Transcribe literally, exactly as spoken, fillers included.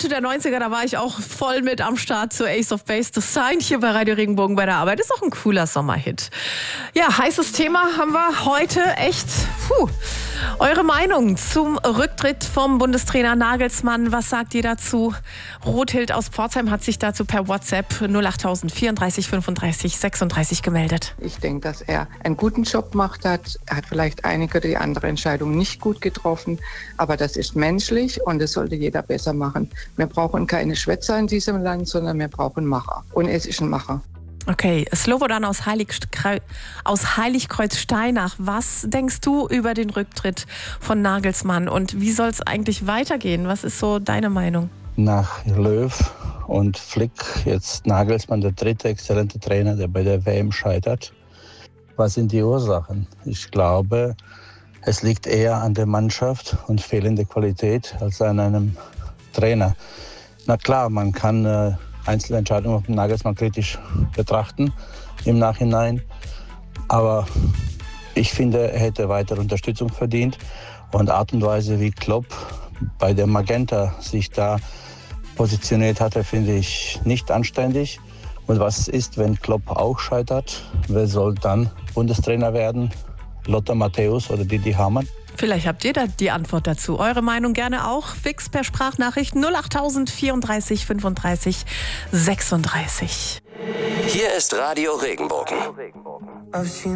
Mitte der neunziger, da war ich auch voll mit am Start zu Ace of Base. Das Sign hier bei Radio Regenbogen bei der Arbeit. Ist auch ein cooler Sommerhit. Ja, heißes Thema haben wir heute. Echt, puh. Eure Meinung zum Rücktritt vom Bundestrainer Nagelsmann. Was sagt ihr dazu? Rothild aus Pforzheim hat sich dazu per WhatsApp null acht null null vierunddreißig fünfunddreißig sechsunddreißig gemeldet. Ich denke, dass er einen guten Job gemacht hat. Er hat vielleicht einige oder die andere Entscheidung nicht gut getroffen, aber das ist menschlich und das sollte jeder besser machen. Wir brauchen keine Schwätzer in diesem Land, sondern wir brauchen Macher. Und es ist ein Macher. Okay, Slobodan aus, Heiligkreu- aus Heiligkreuz-Steinach. Was denkst du über den Rücktritt von Nagelsmann und wie soll es eigentlich weitergehen? Was ist so deine Meinung? Nach Löw und Flick jetzt Nagelsmann, der dritte exzellente Trainer, der bei der W M scheitert. Was sind die Ursachen? Ich glaube, es liegt eher an der Mannschaft und fehlende Qualität als an einem Trainer. Na klar, man kann äh, Einzelentscheidungen von Nagelsmann kritisch betrachten im Nachhinein. Aber ich finde, er hätte weitere Unterstützung verdient. Und Art und Weise, wie Klopp bei der Magenta sich da positioniert hatte, finde ich nicht anständig. Und was ist, wenn Klopp auch scheitert? Wer soll dann Bundestrainer werden? Lothar Matthäus oder Didi Hamann? Vielleicht habt ihr da die Antwort dazu. Eure Meinung gerne auch fix per Sprachnachricht null acht null null vierunddreißig fünfunddreißig sechsunddreißig. Hier ist Radio Regenbogen.